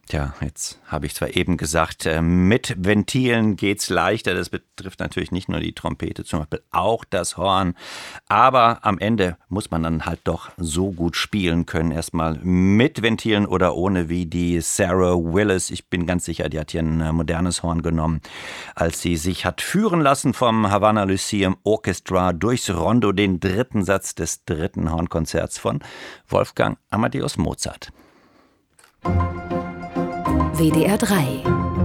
Tja, jetzt habe ich zwar eben gesagt, mit Ventilen geht's leichter. Das betrifft natürlich nicht nur die Trompete, zum Beispiel auch das Horn. Aber am Ende muss man dann halt doch so gut spielen können. Erstmal mit Ventilen oder ohne, wie die Sarah Willis. Ich bin ganz sicher, die hat hier ein modernes Horn genommen, als sie sich hat führen lassen vom Havana Lyceum Orchestra durchs Rondo, den dritten Satz des dritten Hornkonzerts von Wolfgang Amadeus Mozart. WDR 3.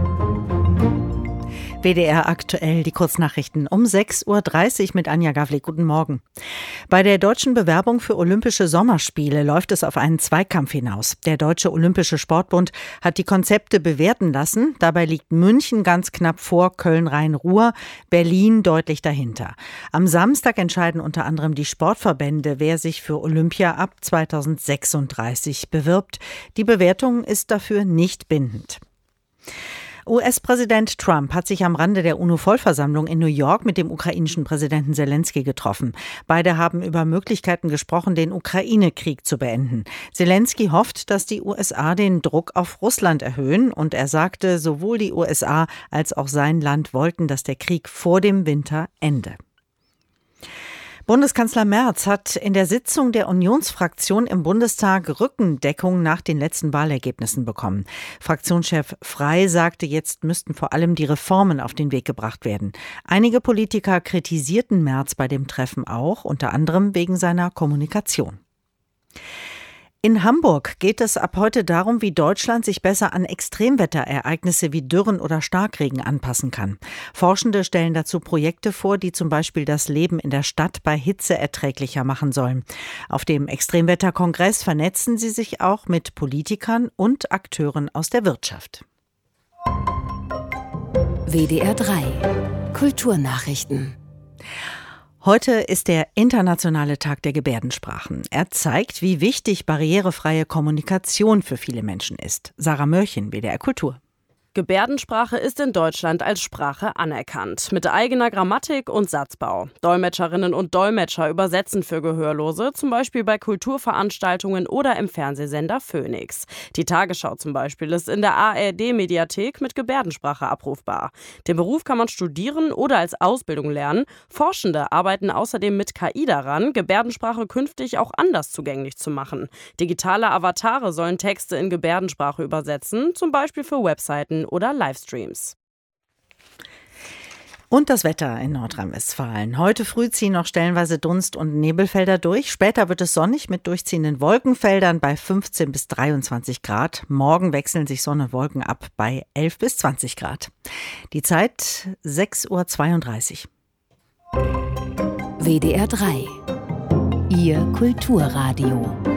WDR aktuell, die Kurznachrichten um 6.30 Uhr mit Anja Gavlik. Guten Morgen. Bei der deutschen Bewerbung für Olympische Sommerspiele läuft es auf einen Zweikampf hinaus. Der Deutsche Olympische Sportbund hat die Konzepte bewerten lassen. Dabei liegt München ganz knapp vor, Köln-Rhein-Ruhr, Berlin deutlich dahinter. Am Samstag entscheiden unter anderem die Sportverbände, wer sich für Olympia ab 2036 bewirbt. Die Bewertung ist dafür nicht bindend. US-Präsident Trump hat sich am Rande der UNO-Vollversammlung in New York mit dem ukrainischen Präsidenten Selenskyj getroffen. Beide haben über Möglichkeiten gesprochen, den Ukraine-Krieg zu beenden. Selenskyj hofft, dass die USA den Druck auf Russland erhöhen. Und er sagte, sowohl die USA als auch sein Land wollten, dass der Krieg vor dem Winter ende. Bundeskanzler Merz hat in der Sitzung der Unionsfraktion im Bundestag Rückendeckung nach den letzten Wahlergebnissen bekommen. Fraktionschef Frey sagte, jetzt müssten vor allem die Reformen auf den Weg gebracht werden. Einige Politiker kritisierten Merz bei dem Treffen auch, unter anderem wegen seiner Kommunikation. In Hamburg geht es ab heute darum, wie Deutschland sich besser an Extremwetterereignisse wie Dürren oder Starkregen anpassen kann. Forschende stellen dazu Projekte vor, die zum Beispiel das Leben in der Stadt bei Hitze erträglicher machen sollen. Auf dem Extremwetterkongress vernetzen sie sich auch mit Politikern und Akteuren aus der Wirtschaft. WDR 3. Kulturnachrichten. Heute ist der Internationale Tag der Gebärdensprachen. Er zeigt, wie wichtig barrierefreie Kommunikation für viele Menschen ist. Sarah Mörchen, WDR Kultur. Gebärdensprache ist in Deutschland als Sprache anerkannt, mit eigener Grammatik und Satzbau. Dolmetscherinnen und Dolmetscher übersetzen für Gehörlose, zum Beispiel bei Kulturveranstaltungen oder im Fernsehsender Phoenix. Die Tagesschau zum Beispiel ist in der ARD-Mediathek mit Gebärdensprache abrufbar. Den Beruf kann man studieren oder als Ausbildung lernen. Forschende arbeiten außerdem mit KI daran, Gebärdensprache künftig auch anders zugänglich zu machen. Digitale Avatare sollen Texte in Gebärdensprache übersetzen, zum Beispiel für Webseiten oder Livestreams. Und das Wetter in Nordrhein-Westfalen. Heute früh ziehen noch stellenweise Dunst- und Nebelfelder durch. Später wird es sonnig mit durchziehenden Wolkenfeldern bei 15 bis 23 Grad. Morgen wechseln sich Sonne und Wolken ab bei 11 bis 20 Grad. Die Zeit 6.32 Uhr. WDR 3. Ihr Kulturradio.